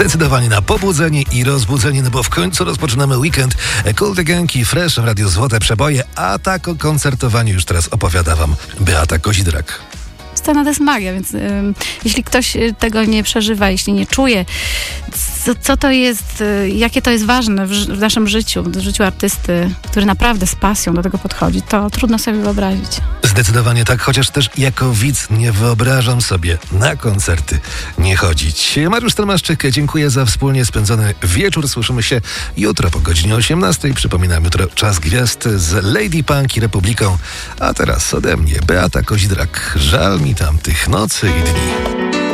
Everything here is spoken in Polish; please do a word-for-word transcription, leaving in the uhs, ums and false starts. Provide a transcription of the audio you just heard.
Zdecydowanie na pobudzenie i rozbudzenie, no bo w końcu rozpoczynamy weekend. Cool the Gang i Fresh w Radiu Złote Przeboje, a tak o koncertowaniu już teraz opowiada wam Beata Kozidrak. Scena to jest magia, więc y, jeśli ktoś tego nie przeżywa, jeśli nie czuje, co, co to jest, y, jakie to jest ważne w, w naszym życiu, w życiu artysty, który naprawdę z pasją do tego podchodzi, to trudno sobie wyobrazić. Zdecydowanie tak, chociaż też jako widz nie wyobrażam sobie na koncerty nie chodzić. Mariusz Tomaszczyk, dziękuję za wspólnie spędzony wieczór. Słyszymy się jutro po godzinie osiemnastej. Przypominam, jutro Czas Gwiazd z Lady Punk i Republiką. A teraz ode mnie Beata Kozidrak. Żal mi tamtych nocy i dni.